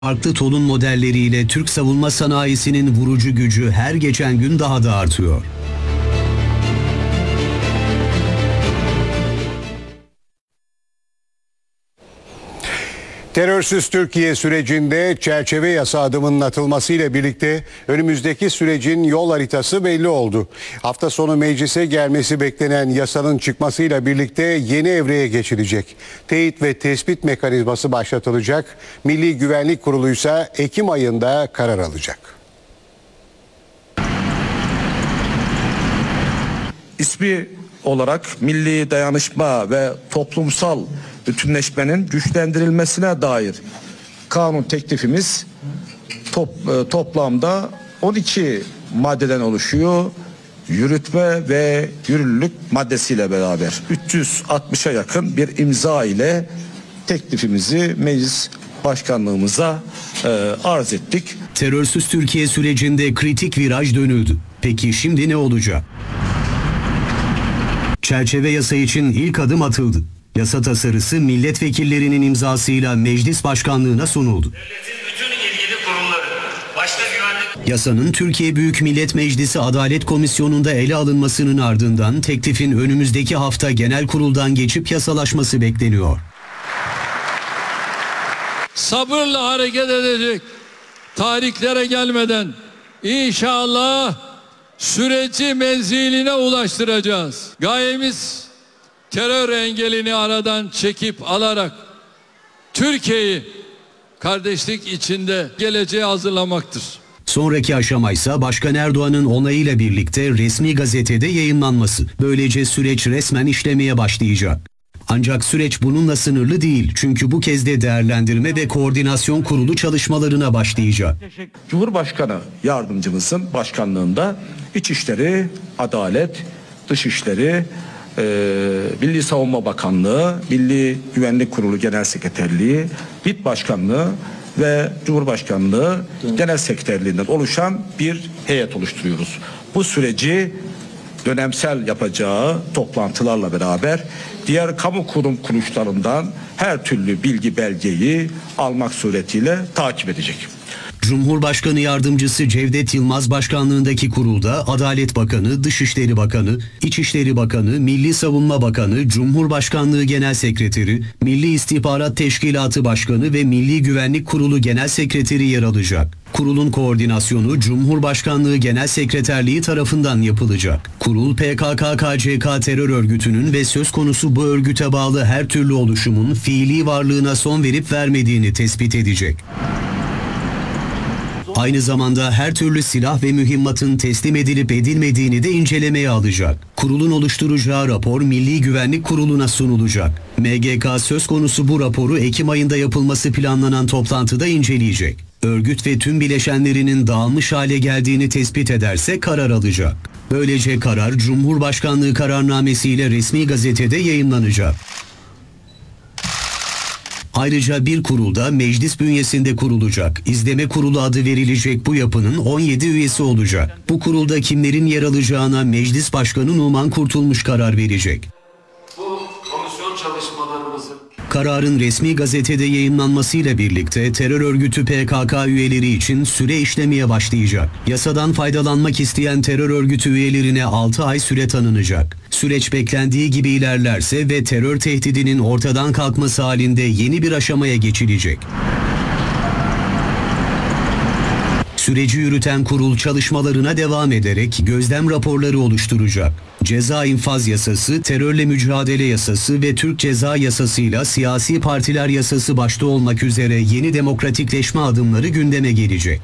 Farklı tonun modelleriyle Türk savunma sanayisinin vurucu gücü her geçen gün daha da artıyor. Terörsüz Türkiye sürecinde çerçeve yasa adımının atılmasıyla birlikte önümüzdeki sürecin yol haritası belli oldu. Hafta sonu meclise gelmesi beklenen yasanın çıkmasıyla birlikte yeni evreye geçilecek. Teyit ve tespit mekanizması başlatılacak. Milli Güvenlik Kurulu ise Ekim ayında karar alacak. İsmi olarak milli dayanışma ve toplumsal bütünleşmenin güçlendirilmesine dair kanun teklifimiz toplamda 12 maddeden oluşuyor. Yürütme ve yürürlülük maddesiyle beraber 360'a yakın bir imza ile teklifimizi meclis başkanlığımıza arz ettik. Terörsüz Türkiye sürecinde kritik viraj dönüldü. Peki şimdi ne olacak? Çerçeve yasa için ilk adım atıldı. Yasa tasarısı milletvekillerinin imzasıyla meclis başkanlığına sunuldu. Devletin bütün ilgili kurumları, başta güvenlik... Yasanın Türkiye Büyük Millet Meclisi Adalet Komisyonu'nda ele alınmasının ardından teklifin önümüzdeki hafta genel kuruldan geçip yasalaşması bekleniyor. Sabırla hareket edecek, tarihlere gelmeden inşallah süreci menziline ulaştıracağız. Gayemiz terör engelini aradan çekip alarak Türkiye'yi kardeşlik içinde geleceğe hazırlamaktır. Sonraki aşama ise Başkan Erdoğan'ın onayıyla birlikte resmi gazetede yayımlanması. Böylece süreç resmen işlemeye başlayacak. Ancak süreç bununla sınırlı değil. Çünkü bu kez de değerlendirme ve koordinasyon kurulu çalışmalarına başlayacak. Cumhurbaşkanı yardımcımızın başkanlığında İçişleri, Adalet, Dışişleri, Milli Savunma Bakanlığı, Milli Güvenlik Kurulu Genel Sekreterliği, MİT Başkanlığı ve Cumhurbaşkanlığı Genel Sekreterliğinden oluşan bir heyet oluşturuyoruz. Bu süreci dönemsel yapacağı toplantılarla beraber diğer kamu kurum kuruluşlarından her türlü bilgi belgeyi almak suretiyle takip edecek. Cumhurbaşkanı Yardımcısı Cevdet Yılmaz başkanlığındaki kurulda Adalet Bakanı, Dışişleri Bakanı, İçişleri Bakanı, Milli Savunma Bakanı, Cumhurbaşkanlığı Genel Sekreteri, Milli İstihbarat Teşkilatı Başkanı ve Milli Güvenlik Kurulu Genel Sekreteri yer alacak. Kurulun koordinasyonu Cumhurbaşkanlığı Genel Sekreterliği tarafından yapılacak. Kurul PKK-KCK terör örgütünün ve söz konusu bu örgüte bağlı her türlü oluşumun fiili varlığına son verip vermediğini tespit edecek. Aynı zamanda her türlü silah ve mühimmatın teslim edilip edilmediğini de incelemeye alacak. Kurulun oluşturacağı rapor Milli Güvenlik Kurulu'na sunulacak. MGK söz konusu bu raporu Ekim ayında yapılması planlanan toplantıda inceleyecek. Örgüt ve tüm bileşenlerinin dağılmış hale geldiğini tespit ederse karar alacak. Böylece karar Cumhurbaşkanlığı kararnamesiyle resmi gazetede yayımlanacak. Ayrıca bir kurulda meclis bünyesinde kurulacak. İzleme Kurulu adı verilecek bu yapının 17 üyesi olacak. Bu kurulda kimlerin yer alacağına Meclis Başkanı Numan Kurtulmuş karar verecek. Bu komisyon çalışmalarımızın... Kararın resmi gazetede yayımlanmasıyla birlikte terör örgütü PKK üyeleri için süre işlemeye başlayacak. Yasadan faydalanmak isteyen terör örgütü üyelerine 6 ay süre tanınacak. Süreç beklendiği gibi ilerlerse ve terör tehdidinin ortadan kalkması halinde yeni bir aşamaya geçilecek. Süreci yürüten kurul çalışmalarına devam ederek gözlem raporları oluşturacak. Ceza infaz yasası, terörle mücadele yasası ve Türk Ceza Yasası'yla siyasi partiler yasası başta olmak üzere yeni demokratikleşme adımları gündeme gelecek.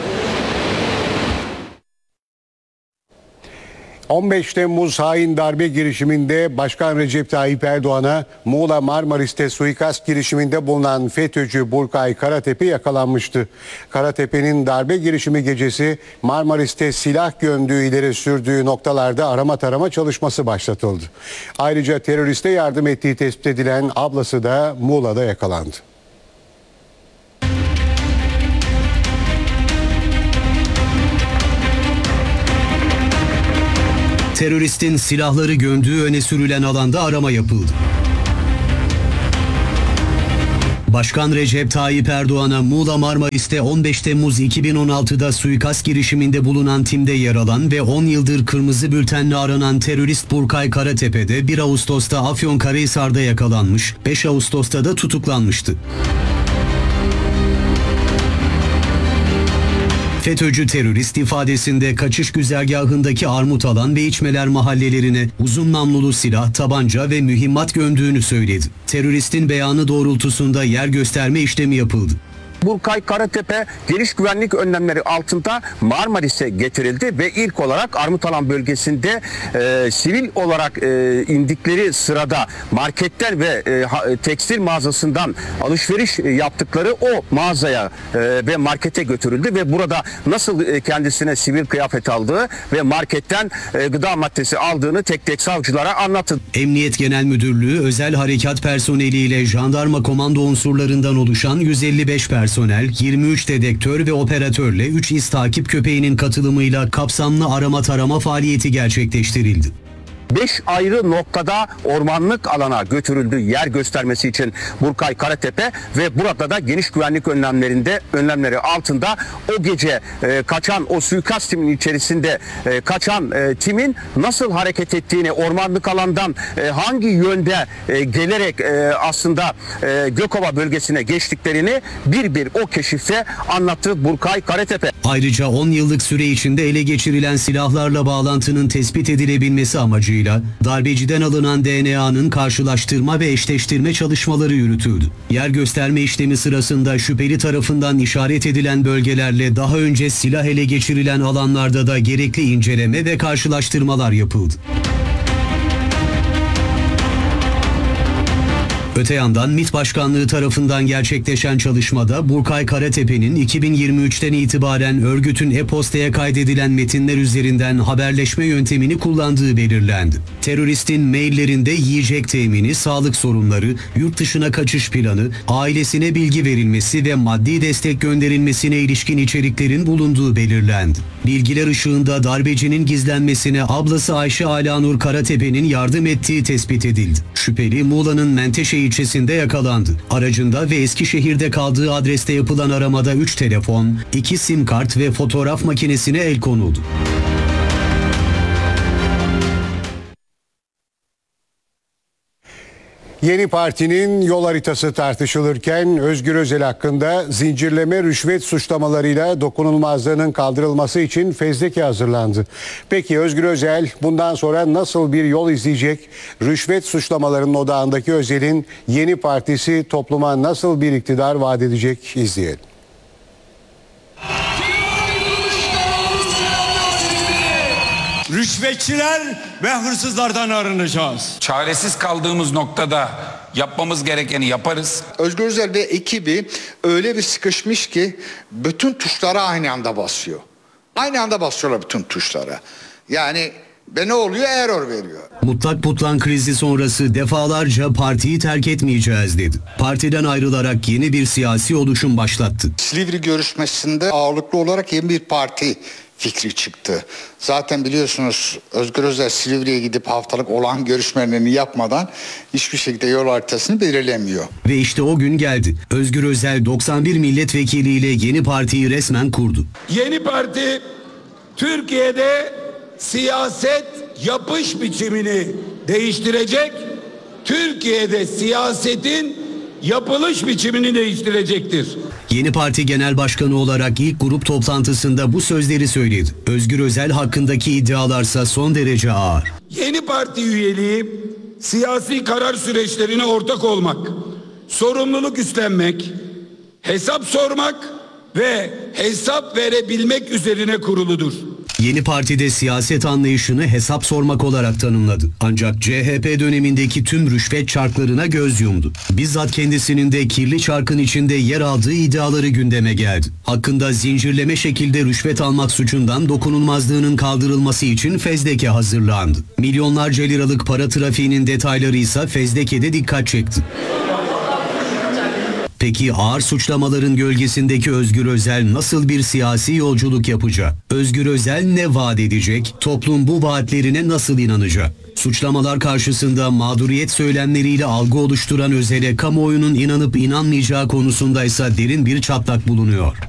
15 Temmuz hain darbe girişiminde Başkan Recep Tayyip Erdoğan'a Muğla Marmaris'te suikast girişiminde bulunan FETÖ'cü Burkay Karatepe yakalanmıştı. Karatepe'nin darbe girişimi gecesi Marmaris'te silah gömdüğü ileri sürdüğü noktalarda arama tarama çalışması başlatıldı. Ayrıca teröriste yardım ettiği tespit edilen ablası da Muğla'da yakalandı. Teröristin silahları gömdüğü öne sürülen alanda arama yapıldı. Başkan Recep Tayyip Erdoğan'a Muğla Marmaris'te 15 Temmuz 2016'da suikast girişiminde bulunan timde yer alan ve 10 yıldır kırmızı bültenle aranan terörist Burkay Karatepe'de 1 Ağustos'ta Afyonkarahisar'da yakalanmış, 5 Ağustos'ta da tutuklanmıştı. FETÖ'cü terörist ifadesinde kaçış güzergahındaki Armutalan ve İçmeler mahallelerine uzun namlulu silah, tabanca ve mühimmat gömdüğünü söyledi. Teröristin beyanı doğrultusunda yer gösterme işlemi yapıldı. Burkay Karatepe geniş güvenlik önlemleri altında Marmaris'e getirildi ve ilk olarak Armutalan bölgesinde sivil olarak indikleri sırada marketten ve tekstil mağazasından alışveriş yaptıkları o mağazaya ve markete götürüldü ve burada nasıl kendisine sivil kıyafet aldığı ve marketten gıda maddesi aldığını tek tek savcılara anlattı. Emniyet Genel Müdürlüğü özel harekat personeliyle jandarma komando unsurlarından oluşan 155 personel, 23 dedektör ve operatörle 3 iz takip köpeğinin katılımıyla kapsamlı arama tarama faaliyeti gerçekleştirildi. 5 ayrı noktada ormanlık alana götürüldü yer göstermesi için Burkay Karatepe ve burada da geniş güvenlik önlemleri altında o gece kaçan o suikast timinin içerisinde kaçan timin nasıl hareket ettiğini, ormanlık alandan hangi yönde gelerek aslında Gökova bölgesine geçtiklerini bir o keşifte anlattı Burkay Karatepe. Ayrıca 10 yıllık süre içinde ele geçirilen silahlarla bağlantının tespit edilebilmesi amacıyla darbeciden alınan DNA'nın karşılaştırma ve eşleştirme çalışmaları yürütüldü. Yer gösterme işlemi sırasında şüpheli tarafından işaret edilen bölgelerle daha önce silah ele geçirilen alanlarda da gerekli inceleme ve karşılaştırmalar yapıldı. Öte yandan MİT Başkanlığı tarafından gerçekleşen çalışmada Burkay Karatepe'nin 2023'ten itibaren örgütün e-postaya kaydedilen metinler üzerinden haberleşme yöntemini kullandığı belirlendi. Teröristin maillerinde yiyecek temini, sağlık sorunları, yurt dışına kaçış planı, ailesine bilgi verilmesi ve maddi destek gönderilmesine ilişkin içeriklerin bulunduğu belirlendi. Bilgiler ışığında darbecinin gizlenmesine ablası Ayşe Alanur Karatepe'nin yardım ettiği tespit edildi. Şüpheli Muğla'nın Menteşe ilçesinde yakalandı. Aracında ve Eskişehir'de kaldığı adreste yapılan aramada 3 telefon, 2 sim kart ve fotoğraf makinesine el konuldu. Yeni partinin yol haritası tartışılırken Özgür Özel hakkında zincirleme rüşvet suçlamalarıyla dokunulmazlığının kaldırılması için fezleke hazırlandı. Peki Özgür Özel bundan sonra nasıl bir yol izleyecek? Rüşvet suçlamalarının odağındaki Özel'in yeni partisi topluma nasıl bir iktidar vaat edecek? İzleyelim. Rüşvetçiler ve hırsızlardan arınacağız. Çaresiz kaldığımız noktada yapmamız gerekeni yaparız. Özgür Özel ve ekibi öyle bir sıkışmış ki bütün tuşlara aynı anda basıyor. Aynı anda basıyorlar bütün tuşlara. Yani ne oluyor? Error veriyor. Mutlak Putlan krizi sonrası defalarca partiyi terk etmeyeceğiz dedi. Partiden ayrılarak yeni bir siyasi oluşum başlattı. Silivri görüşmesinde ağırlıklı olarak yeni bir parti fikri çıktı. Zaten biliyorsunuz Özgür Özel Silivri'ye gidip haftalık olağan görüşmelerini yapmadan hiçbir şekilde yol haritasını belirlemiyor. Ve işte o gün geldi. Özgür Özel 91 milletvekiliyle yeni partiyi resmen kurdu. Yeni parti Türkiye'de siyaset yapış biçimini değiştirecek, Türkiye'de siyasetin yapılış biçimini değiştirecektir. Yeni Parti Genel Başkanı olarak ilk grup toplantısında bu sözleri söyledi. Özgür Özel hakkındaki iddialarsa son derece ağır. Yeni parti üyeliği siyasi karar süreçlerine ortak olmak, sorumluluk üstlenmek, hesap sormak ve hesap verebilmek üzerine kuruludur. Yeni Parti'de siyaset anlayışını hesap sormak olarak tanımladı. Ancak CHP dönemindeki tüm rüşvet çarklarına göz yumdu. Bizzat kendisinin de kirli çarkın içinde yer aldığı iddiaları gündeme geldi. Hakkında zincirleme şekilde rüşvet almak suçundan dokunulmazlığının kaldırılması için fezleke hazırlandı. Milyonlarca liralık para trafiğinin detayları ise fezlekede dikkat çekti. Peki ağır suçlamaların gölgesindeki Özgür Özel nasıl bir siyasi yolculuk yapacak? Özgür Özel ne vaat edecek? Toplum bu vaatlerine nasıl inanacak? Suçlamalar karşısında mağduriyet söylemleriyle algı oluşturan Özel'e kamuoyunun inanıp inanmayacağı konusunda ise derin bir çatlak bulunuyor.